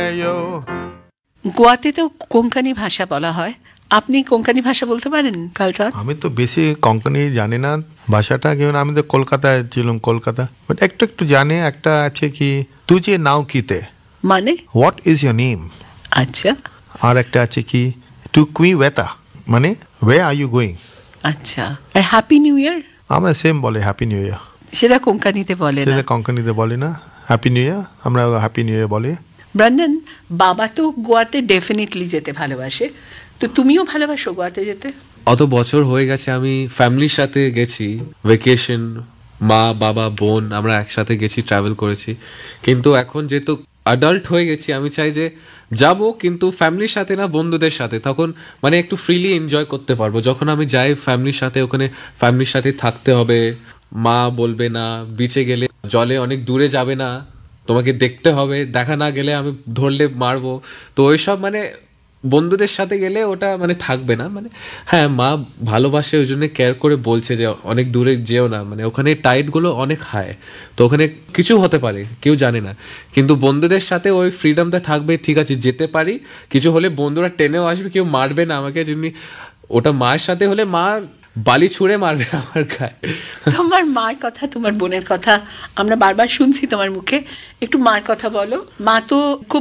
yo. গোয়াতে তো কোঙ্কানি ভাষা বলা হয়, আপনি কোঙ্কানি ভাষা বলতে পারেন কালচার? আমি তো বেশি কোঙ্কনি জানি না ভাষাটা, কারণ আমি তো কলকাতায় ছিলাম, কলকাতা, বাট একটু একটু জানি। একটা আছে কি তুজে নাও কিতে, মানে হোয়াট ইজ ইয়োর নেম। আচ্ছা আর একটা আছে কি টু কুই ওয়েতা, মানে ওয়ে আর ইউ গোয়িং। আচ্ছা, আর হ্যাপি নিউ ইয়ার আমরা সেম বলে হ্যাপি নিউ ইয়ার, সেটা কোঙ্কানিতে বলে না। সেটা কোঙ্কনিতে বলে না। হ্যাপি নিউ ইয়ার আমরা হ্যাপি নিউ ইয়ার বলি। ব্রান্ডন, বাবা তো গোয়াতে ডেফিনেটলি যেতে ভালোবাসে, তো তুমিও ভালোবাসো গোয়াতে যেতে? অত বছর হয়ে গেছে, আমি ফ্যামিলির সাথে গেছি ভেকেশন, মা বাবা বোন আমরা একসাথে গেছি, ট্রাভেল করেছি। কিন্তু এখন যেহেতু অ্যাডাল্ট হয়ে গেছি, আমি চাই যে যাব, কিন্তু ফ্যামিলির সাথে না, বন্ধুদের সাথে। তখন মানে একটু ফ্রিলি এনজয় করতে পারবো। যখন আমি যাই ফ্যামিলির সাথে, ওখানে ফ্যামিলির সাথে থাকতে হবে। মা বলবে না বিচে গেলে জলে অনেক দূরে যাবে না, তোমাকে দেখতে হবে, দেখা না গেলে আমি ধরলে মারবো। তো ওইসব মানে বন্ধুদের সাথে গেলে ওটা মানে থাকবে না। মানে হ্যাঁ, মা ভালোবাসে, ওই জন্য কেয়ার করে বলছে যে অনেক দূরে যেও না, মানে ওখানে টাইডগুলো অনেক হাই, তো ওখানে কিছু হতে পারে, কেউ জানে না। কিন্তু বন্ধুদের সাথে ওই ফ্রিডমটা থাকবে, ঠিক আছে যেতে পারি, কিছু হলে বন্ধুরা টেনেও আসবে, কেউ মারবে না আমাকে। যেমনি ওটা মায়ের সাথে হলে মা বালি ছুঁড়ে মারবে আমার গায়ে। তোমার মার কথা, তোমার বোনের কথা আমরা বারবার শুনছি তোমার মুখে, একটু মার কথা বলো। মা তো খুব